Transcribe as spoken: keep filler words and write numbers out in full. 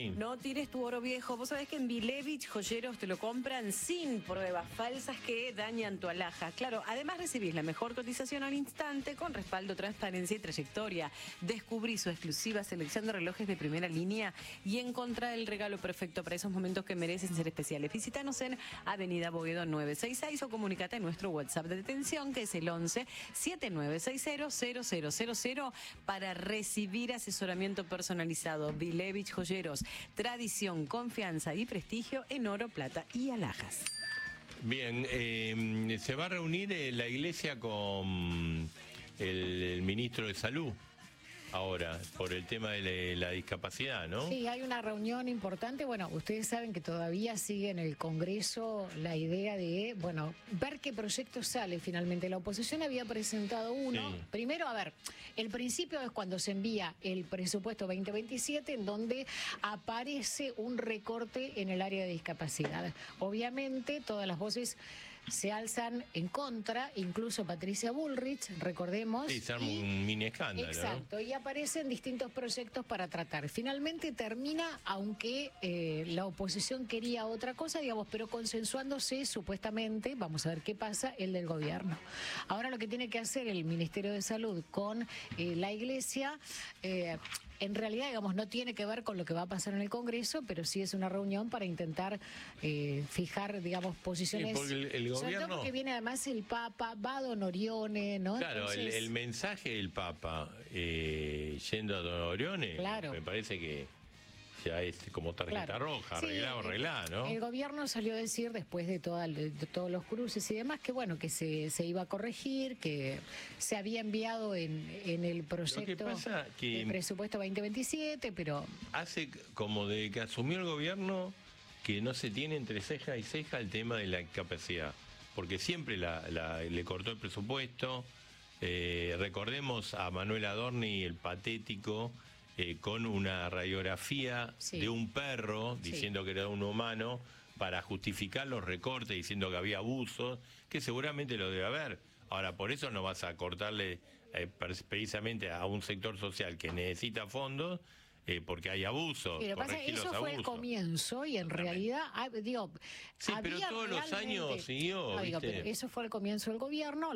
Sí. No tires tu oro viejo. Vos sabés que en Vilevich Joyeros te lo compran sin pruebas falsas que dañan tu alhaja. Claro, además recibís la mejor cotización al instante con respaldo, transparencia y trayectoria. Descubrí su exclusiva selección de relojes de primera línea y encontrá el regalo perfecto para esos momentos que merecen ser especiales. Visítanos en Avenida Boedo nueve seis seis o comunicate a nuestro WhatsApp de detención, que es el once, siete nueve seis cero, cero cero cero cero, para recibir asesoramiento personalizado. Vilevich Joyeros, tradición, confianza y prestigio en oro, plata y alhajas. Bien, eh, se va a reunir eh, la iglesia con el, el ministro de Salud ahora, por el tema de la, la discapacidad, ¿no? Sí, hay una reunión importante. Bueno, ustedes saben que todavía sigue en el Congreso la idea de, bueno, ver qué proyecto sale finalmente. La oposición había presentado uno. Sí. Primero, a ver, el principio es cuando se envía el presupuesto veinte veintisiete, en donde aparece un recorte en el área de discapacidad. Obviamente, todas las voces se alzan en contra, incluso Patricia Bullrich, recordemos. Sí, se arma y, un mini escándalo, exacto, ¿no? Y aparecen distintos proyectos para tratar. Finalmente termina, aunque eh, la oposición quería otra cosa, digamos, pero consensuándose supuestamente, vamos a ver qué pasa, el del gobierno. Ahora lo que tiene que hacer el Ministerio de Salud con eh, la Iglesia, eh, en realidad, digamos, no tiene que ver con lo que va a pasar en el Congreso, pero sí es una reunión para intentar eh, fijar, digamos, posiciones. Sí, porque el, el Sobre gobierno... todo porque viene además el Papa, va Don Orione, ¿no? Claro, Entonces... el, el mensaje del Papa eh, yendo a Don Orione, claro, me parece que ya es como tarjeta claro. roja, Sí, arreglado, arreglado, ¿no? El gobierno salió a decir, después de, toda, de todos los cruces y demás, que bueno, que se, se iba a corregir, que se había enviado en, en el proyecto Lo que pasa que el presupuesto veinte veintisiete, pero... hace como de que asumió el gobierno que no se tiene entre ceja y ceja el tema de la discapacidad, porque siempre la, la, le cortó el presupuesto. Eh, recordemos a Manuel Adorni, el patético, eh, con una radiografía sí. de un perro, sí. diciendo que era un humano, para justificar los recortes, diciendo que había abusos, que seguramente lo debe haber. Ahora, por eso no vas a cortarle eh, precisamente a un sector social que necesita fondos, Eh, porque hay abusos. Pero pasa, eso fue el comienzo y en realidad, ah, digo, sí, pero todos los años siguió, no, digo, ¿viste? pero eso fue el comienzo del gobierno.